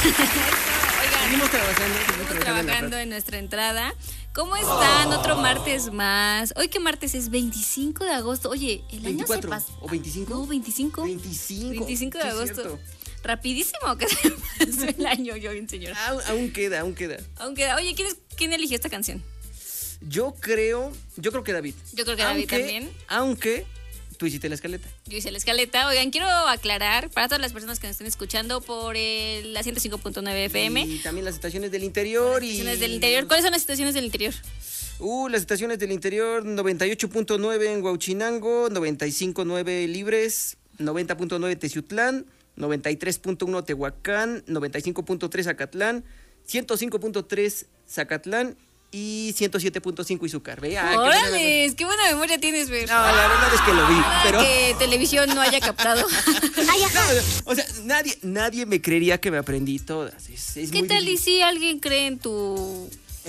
Oigan, Seguimos trabajando en nuestra entrada. ¿Cómo están? Otro martes más. Hoy que martes es 25 de agosto. Oye, el 24, año se pasa. ¿o 25? No, 25. 25 de sí, agosto. cierto. Rapidísimo que se pasó el año, yo bien señora. Aún queda. Aunque, oye, ¿quién eligió esta canción? Yo creo que David. Yo creo que David también. Aunque tú hiciste la escaleta. Yo hice la escaleta. Oigan, quiero aclarar para todas las personas que nos estén escuchando por la 105.9 FM. Y también las estaciones del interior. Estaciones del interior. ¿Cuáles son las estaciones del interior? Las estaciones del interior, 98.9 en Huauchinango, 95.9 Libres, 90.9 Teciutlán, 93.1 Tehuacán, 95.3 Acatlán, 105.3 Zacatlán y 107.5 Izúcar. ¡Órale! ¡Qué buena memoria tienes, Ver! No, la verdad es que lo vi, pero... que televisión no haya captado. No, o sea, nadie me creería que me aprendí todas. Es ¿Qué muy tal y difícil. si alguien cree en tu...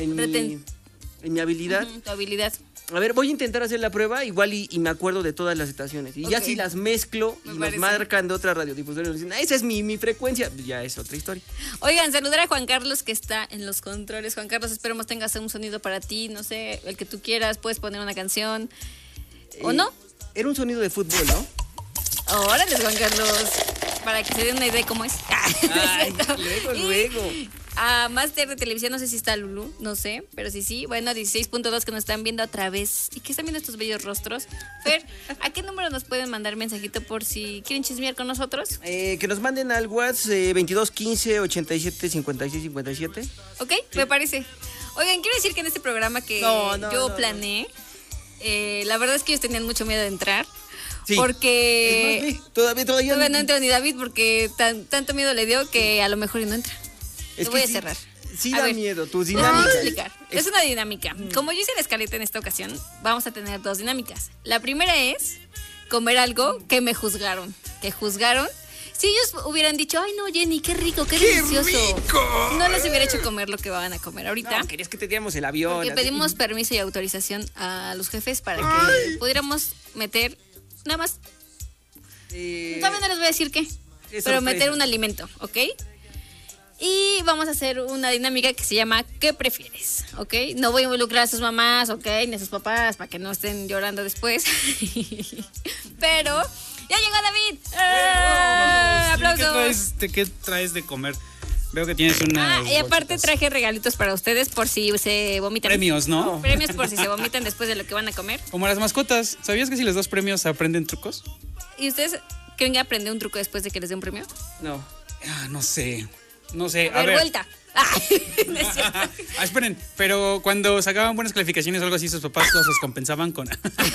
En mi habilidad? Tu habilidad. A ver, voy a intentar hacer la prueba igual y me acuerdo de todas las estaciones. Y ya si las mezclo y nos marcan de otras radiodifusoras y nos dicen, esa es mi frecuencia, ya es otra historia. Oigan, saludar a Juan Carlos que está en los controles. Juan Carlos, esperemos tengas un sonido para ti, no sé, el que tú quieras, puedes poner una canción. ¿O no? Era un sonido de fútbol, ¿no? Órale, Juan Carlos, para que se den una idea de cómo es. Ay, luego. A Máster de Televisión, no sé si está Lulu, no sé, pero sí. Bueno, 16.2 que nos están viendo a través y que están viendo estos bellos rostros. Fer, ¿a qué número nos pueden mandar mensajito por si quieren chismear con nosotros? Que nos manden al WhatsApp 22 15 87 56 57. Ok, me parece. Oigan, quiero decir que en este programa que yo planeé, la verdad es que ellos tenían mucho miedo de entrar. Sí. Porque es más, todavía no entró ni David porque tanto miedo le dio que a lo mejor y no entra. Lo voy a cerrar. Sí A da ver, miedo, tus les voy a dinámicas. explicar. Es una dinámica. Como yo hice la escaleta en esta ocasión, vamos a tener dos dinámicas. La primera es comer algo que me juzgaron. Si ellos hubieran dicho, ay no, Jenny, qué rico, qué delicioso. Rico! No les hubiera hecho comer lo que van a comer ahorita. No, querías que te diéramos el avión. Porque así. pedimos permiso y autorización a los jefes para que pudiéramos meter nada más. Todavía no les voy a decir qué, pero meter un alimento, ¿ok? Y vamos a hacer una dinámica que se llama ¿qué prefieres? ¿Ok? No voy a involucrar a sus mamás, ¿ok? Ni a sus papás para que no estén llorando después. Pero ¡ya llegó David! ¡Aplausos! ¿Qué traes de comer? Veo que tienes una. Y aparte traje regalitos para ustedes por si se vomitan. Premios, ¿no? Premios por si se vomitan después de lo que van a comer. Como las mascotas. ¿Sabías que si les das premios aprenden trucos? ¿Y ustedes creen que aprenden un truco después de que les dé un premio? No. No sé. A ver, ver. vuelta. No es cierto. Esperen, pero cuando sacaban buenas calificaciones o algo así, sus papás los compensaban con.